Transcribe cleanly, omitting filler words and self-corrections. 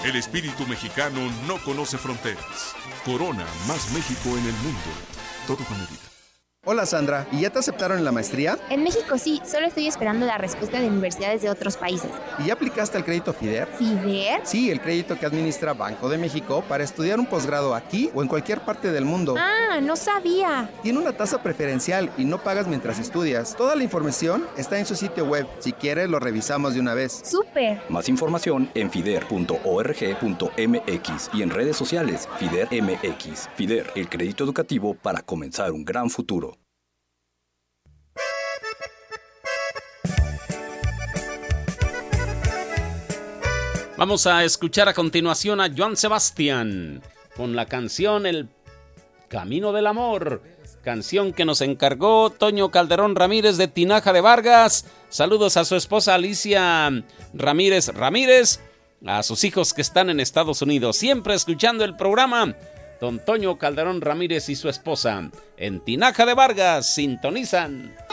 El espíritu mexicano no conoce fronteras. Corona, más México en el mundo. Todo con medida. Hola Sandra, ¿y ya te aceptaron en la maestría? En México sí, solo estoy esperando la respuesta de universidades de otros países. ¿Y ya aplicaste al crédito FIDER? ¿FIDER? Sí, el crédito que administra Banco de México para estudiar un posgrado aquí o en cualquier parte del mundo. Ah, no sabía. Tiene una tasa preferencial y no pagas mientras estudias. Toda la información está en su sitio web. Si quieres, lo revisamos de una vez. ¡Súper! Más información en fider.org.mx y en redes sociales FIDER MX. FIDER, el crédito educativo para comenzar un gran futuro. Vamos a escuchar a continuación a Joan Sebastián con la canción El Camino del Amor, canción que nos encargó Toño Calderón Ramírez de Tinaja de Vargas. Saludos a su esposa Alicia Ramírez, a sus hijos que están en Estados Unidos, siempre escuchando el programa. Don Toño Calderón Ramírez y su esposa en Tinaja de Vargas sintonizan